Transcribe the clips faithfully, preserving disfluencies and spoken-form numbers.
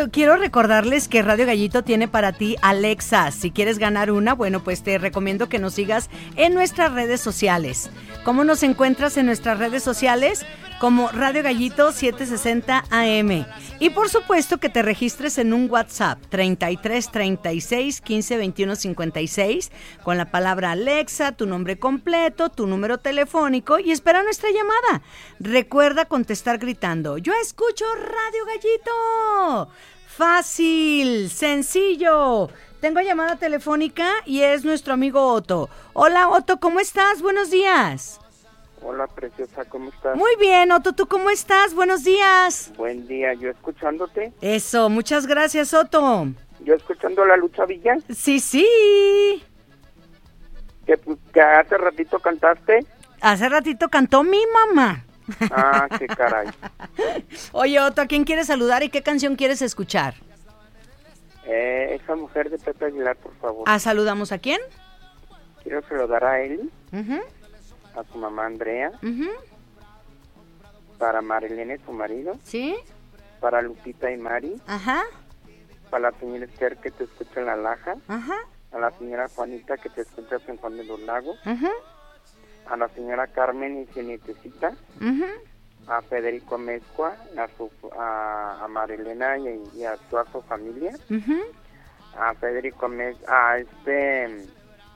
quiero recordarles que Radio Gallito tiene para ti Alexa. Si quieres ganar una, bueno, pues te recomiendo que nos sigas en nuestras redes sociales. ¿Cómo nos encuentras en nuestras redes sociales? Como Radio Gallito setecientos sesenta A M. Y por supuesto que te registres en un WhatsApp treinta y tres, treinta y seis, quince, veintiuno, cincuenta y seis con la palabra Alexa, tu nombre completo, tu número telefónico y espera nuestra llamada. Recuerda contestar gritando: ¡yo escucho Radio Gallito! Fácil, sencillo. Tengo llamada telefónica y es nuestro amigo Otto. Hola Otto, ¿cómo estás? Buenos días. Hola, preciosa, ¿cómo estás? Muy bien, Otto, ¿tú cómo estás? Buenos días. Buen día, yo escuchándote. Eso, muchas gracias, Otto. Yo escuchando la Lucha Villa. Sí, sí. Que, que hace ratito cantaste. Hace ratito cantó mi mamá. Ah, qué caray. Oye, Otto, ¿a quién quieres saludar y qué canción quieres escuchar? Eh, esa mujer de Pepe Aguilar, por favor. Ah, ¿saludamos a quién? Quiero saludar a Eli. Uh-huh. A su mamá Andrea, uh-huh. Para Marilene, su marido, sí, para Lupita y Mari, ajá, para la señora Esther que te escucha en La Laja, ajá, a la señora Juanita que te escucha en Juan de los Lagos, ajá, a la señora Carmen y su nietecita, ajá, a Federico Mezcua, a su a, a Marilena y, y a toda su familia, ajá, a Federico Mezcua, a este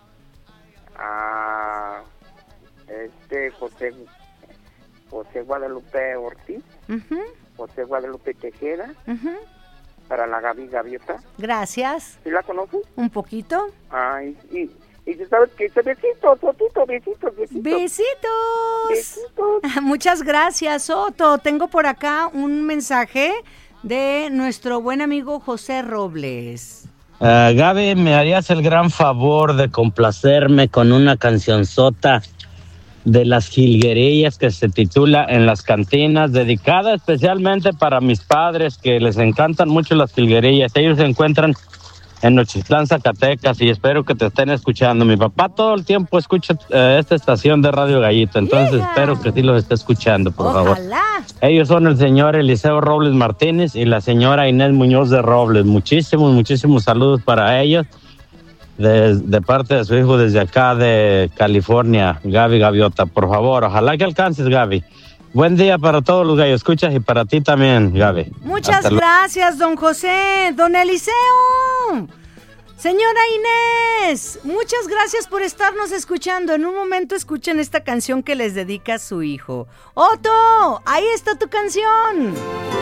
a este José José Guadalupe Ortiz, uh-huh. José Guadalupe Tejeda, uh-huh. Para la Gaby Gaviota. Gracias. ¿Sí la conoces? Un poquito. Ay, y, y tú sabes que dice besitos, Otito, besitos, besitos. Besitos. Besitos. Muchas gracias, Otto. Tengo por acá un mensaje de nuestro buen amigo José Robles. Uh, Gaby, ¿me harías el gran favor de complacerme con una cancionzota de las jilguerillas que se titula En las cantinas, dedicada especialmente para mis padres que les encantan mucho las jilguerillas? Ellos se encuentran en Nochitlán, Zacatecas, y espero que te estén escuchando. Mi papá todo el tiempo escucha uh, esta estación de Radio Gallito, entonces yeah. espero que sí los esté escuchando, por Ojalá. favor. Ellos son el señor Eliseo Robles Martínez y la señora Inés Muñoz de Robles. Muchísimos, muchísimos saludos para ellos. De, de parte de su hijo desde acá de California, Gaby Gaviota, por favor, ojalá que alcances, Gaby. Buen día para todos los gallos escuchas y para ti también, Gaby. Muchas Hasta gracias, don José, don Eliseo, señora Inés, muchas gracias por estarnos escuchando. En un momento escuchen esta canción que les dedica a su hijo. Otto, ahí está tu canción.